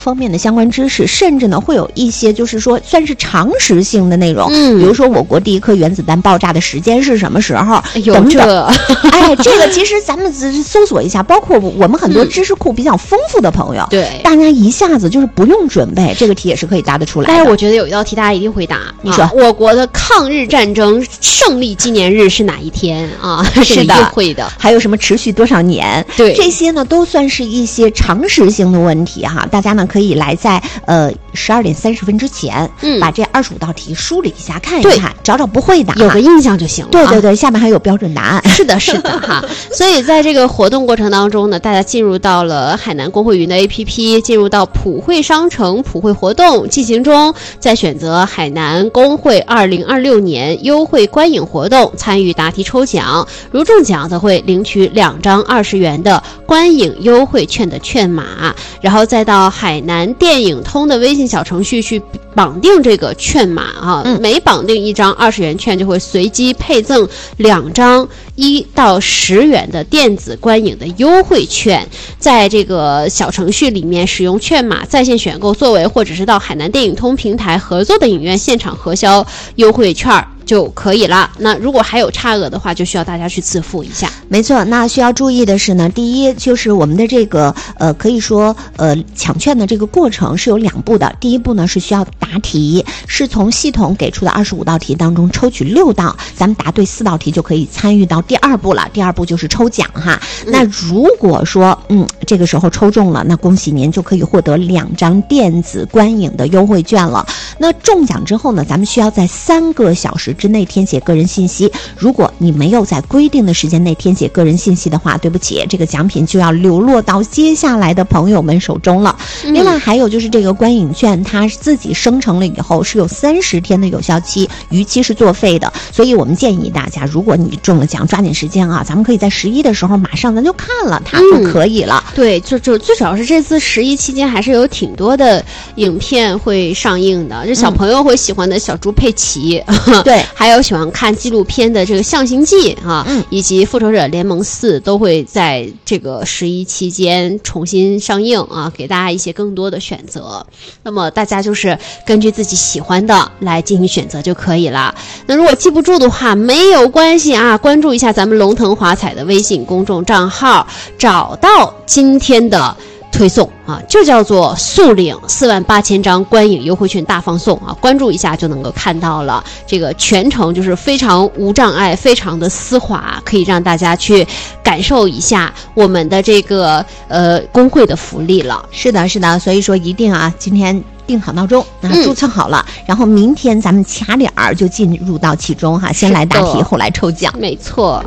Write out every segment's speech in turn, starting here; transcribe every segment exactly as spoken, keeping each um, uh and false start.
方面的相关知识，甚至呢会有一些就是说算是常识性的内容，嗯，比如说我国第一颗原子弹爆炸的时间是什么时候， 有等等。 这哎，这个其实咱们只是搜索一下，包括我们很多知识库比较丰富的朋友， 对、 嗯，大家一下子就是不用准备，这个题也是可以答得出来的。 但是我觉得有一道题大家一定会答， 你说、 啊、我国的抗日战争胜利纪念日是哪一天啊？ 是的， 会的。 还有什么持续多少年？ 对， 这些呢都算是一些常识性的问题哈，大家呢可以来在呃十二点三十分之前，嗯，把这二十五道题梳理一下，看一看，找找不会的， 有个印象就行了、啊。 对对对，下面还有标准答案。 是的，是的哈。所以在这个活动过程当中呢，大家进入到了海南公会云的 A P P， 进入到普惠商城普惠活动进行中，再选择海南公会二零二六年优惠观影活动，参与答题抽奖，如中奖则会领取两张二十元的观影优惠券的券码，然后再到海南电影通的微信小程序去绑定这个券码啊，嗯、每绑定一张二十元券就会随机配赠两张一到十元的电子观影的优惠券，在这个小程序里面使用券码在线选购作为，或者是到海南电影通平台合作的影院现场核销优惠券就可以了。那如果还有差额的话，就需要大家去自付一下。 没错，那需要注意的是呢，第一就是我们的这个呃，可以说呃抢券的这个过程是有两步的。第一步呢是需要答题，是从系统给出的二十五道题当中抽取六道，咱们答对四道题就可以参与到第二步了。第二步就是抽奖哈。嗯、那如果说嗯这个时候抽中了，那恭喜您就可以获得两张电子观影的优惠券了。那中奖之后呢，咱们需要在三个小时之内填写个人信息。如果你没有在规定的时间内填写个人信息的话，对不起，这个奖品就要流落到接下来的朋友们手中了。嗯、另外还有就是这个观影券，它自己生成了以后是有三十天的有效期，逾期是作废的。所以我们建议大家，如果你中了奖，抓紧时间啊，咱们可以在十一的时候马上咱就看了它就可以了。 嗯、对，就就最主要是这次十一期间还是有挺多的影片会上映的，就小朋友会喜欢的小猪佩奇，嗯、对，还有喜欢看纪录片的这个《象形记》啊，嗯，以及《复仇者联盟四》都会在这个十一期间重新上映啊，给大家一些更多的选择。那么大家就是根据自己喜欢的来进行选择就可以了。那如果记不住的话，没有关系啊，关注一下咱们龙腾华彩的微信公众账号，找到今天的推送啊，就叫做速领四万八千张观影优惠券大放送啊，关注一下就能够看到了。这个全程就是非常无障碍，非常的丝滑，可以让大家去感受一下我们的这个呃工会的福利了。 是的，是的，所以说一定啊，今天定好闹钟，那注册好了，嗯、然后明天咱们掐点儿就进入到其中哈，先来答题，后来抽奖。 没错。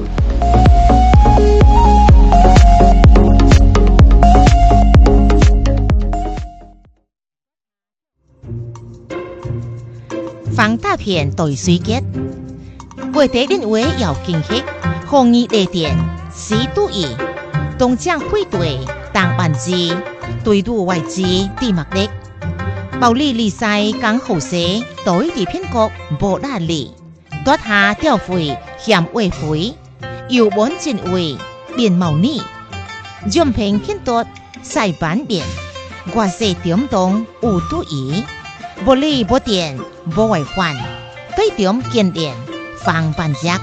放大片對水結，外地認為要驚喜，紅衣地點四度二，東江會隊當班子，對度外資地麥力，暴力利勢講好勢，對地偏國無拉力，奪下吊費險為費，有本真為變毛呢，任憑偏奪塞板點，我勢點動有度二。不利不點不違反，對點見點防辦責。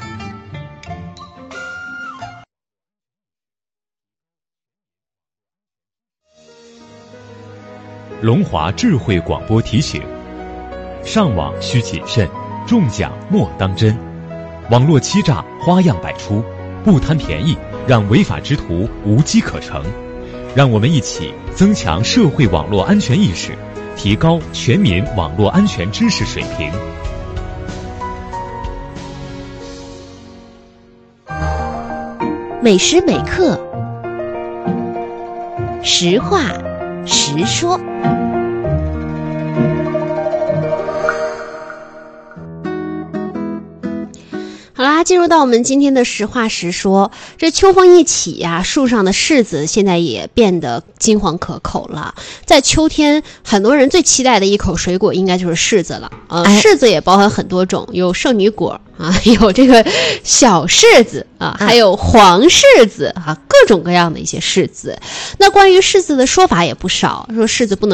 龙华智慧广播提醒：上网需谨慎，中奖莫当真。网络欺诈花样百出，不贪便宜，让违法之徒无机可乘。让我们一起增强社会网络安全意识，提高全民网络安全知识水平。 每时每刻，实话实说。 好啦，进入到我们今天的实话实说。这秋风一起呀、啊，树上的柿子现在也变得金黄可口了。在秋天，很多人最期待的一口水果应该就是柿子了。呃，哎、柿子也包含很多种，有圣女果啊，有这个小柿子啊，还有黄柿子啊，各种各样的一些柿子。那关于柿子的说法也不少，说柿子不能